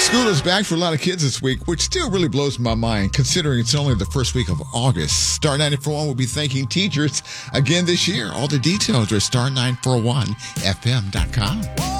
School is back for a lot of kids this week, which still really blows my mind considering it's only the first week of August. Star 941 will be thanking teachers again this year. All the details are star941fm.com.